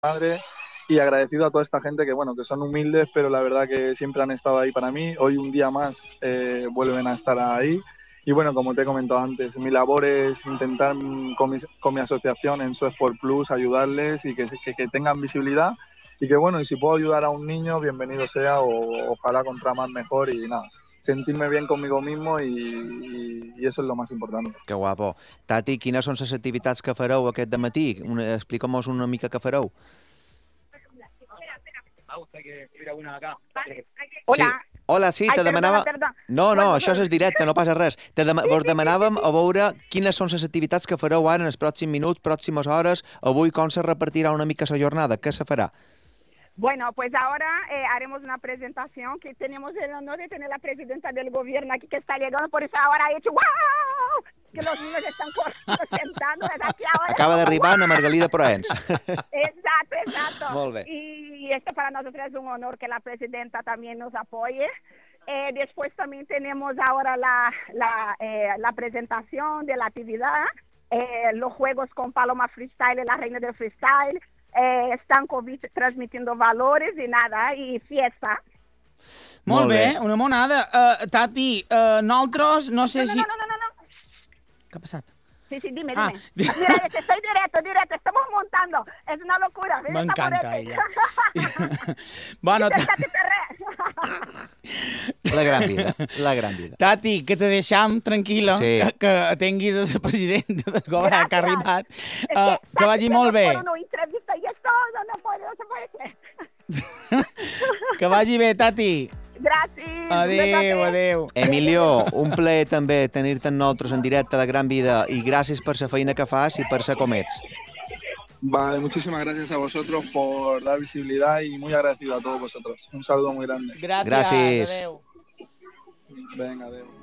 madre y agradecido a toda esta gente que, bueno, que son humildes, pero la verdad que siempre han estado ahí para mí. Hoy un día más vuelven a estar ahí. Y bueno, como te he comentado antes, mi labor es intentar con mi asociación en Su Sport Plus ayudarles y que tengan visibilidad y que bueno, y si puedo ayudar a un niño, bienvenido sea o ojalá contra más mejor y nada, sentirme bien conmigo mismo y eso es lo más importante. Que guapo. Tati, quines són les activitats que fareu aquest dematí? Explica'm-nos una mica què fareu. Sí. Hola. Hola, sí, Ai, te demanava... perdona. No, Bueno, això és directe, no passa res. Vos demanàvem a veure quines són les activitats que fareu ara en els pròxims minuts, pròximes hores, avui com se repartirà una mica la jornada, què se farà? Bueno, pues ahora haremos una presentación que tenemos el honor de tener la presidenta del gobierno aquí que está llegando, por eso ahora he hecho ¡wow! Que los niños están sentando aquí ahora. Acaba d'arribar Ana Margalida Proens. Exacto. Molt bé. Y esto para nosotros es un honor que la presidenta también nos apoye. Después también tenemos ahora la presentación de la actividad, los juegos con Paloma Freestyle, la reina del freestyle, Stankovic transmitiendo valores y nada, y fiesta. Molt bé, una monada. Tati, nosaltres no sé si... No. Què ha passat? Sí, dime. Mira, estoy directo, estamos montando. Es una locura. M'encanta ella. Bueno, La gran vida. Tati, que te deixam tranquil·la, sí. que atenguis a la presidenta del govern que ha arribat. Que vagi molt bé. Una entrevista y esto no se puede ser. Que vagi bé, Tati. Gràcies. Adéu. Emilio, un plaer també tenir-te amb nosaltres en directe de Gran Vida i gràcies per la feina que fas i per ser com ets. Vale, muchísimas gracias a vosotros por dar visibilidad y muy agradecido a todos vosotros. Un saludo muy grande. Gràcies. Adéu. Venga, adéu.